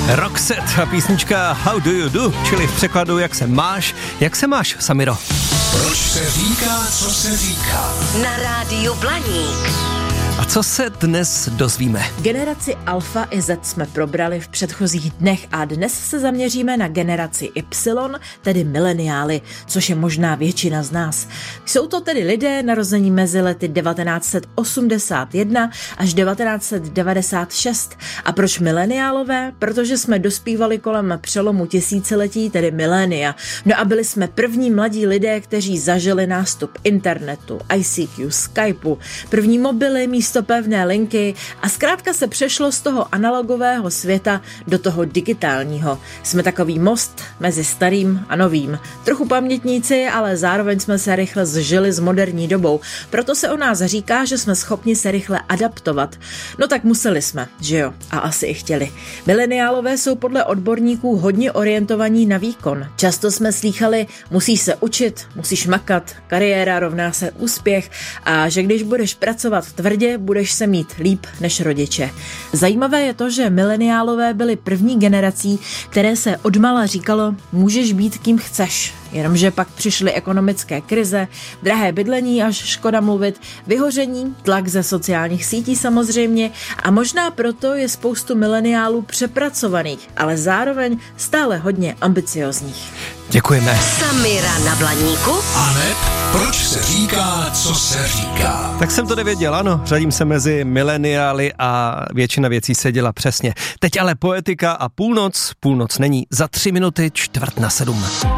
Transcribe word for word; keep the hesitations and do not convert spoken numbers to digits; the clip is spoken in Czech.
Roxette a písnička How do you do, čili v překladu jak se máš, jak se máš, Samiro? Proč se říká, co se říká? Na rádiu Blaník. A co se dnes dozvíme? Generaci Alfa i Z jsme probrali v předchozích dnech a dnes se zaměříme na generaci Y, tedy mileniály, což je možná většina z nás. Jsou to tedy lidé narození mezi lety devatenáct set osmdesát jedna až devatenáct set devadesát šest. A proč mileniálové? Protože jsme dospívali kolem přelomu tisíciletí, tedy milénia. No a byli jsme první mladí lidé, kteří zažili nástup internetu, I C Q, Skypeu, první mobily, místo pevné linky a zkrátka se přešlo z toho analogového světa do toho digitálního. Jsme takový most mezi starým a novým. Trochu pamětníci, ale zároveň jsme se rychle zžili s moderní dobou. Proto se o nás říká, že jsme schopni se rychle adaptovat. No tak museli jsme, že jo? A asi i chtěli. Mileniálové jsou podle odborníků hodně orientovaní na výkon. Často jsme slýchali, musíš se učit, musíš makat, kariéra rovná se úspěch a že když budeš pracovat tvrdě, budeš se mít líp než rodiče. Zajímavé je to, že mileniálové byli první generací, které se odmala říkalo, můžeš být kým chceš. Jenomže pak přišly ekonomické krize, drahé bydlení, až škoda mluvit, vyhoření, tlak ze sociálních sítí samozřejmě a možná proto je spoustu mileniálů přepracovaných, ale zároveň stále hodně ambiciozních. Děkujeme. Samira na Blaníku. Aneb, proč se říká, co se říká? Tak jsem to nevěděl, ano, řadím se mezi mileniály a většina věcí se děla přesně. Teď ale poetika a půlnoc, půlnoc není, za tři minuty čtvrt na sedm.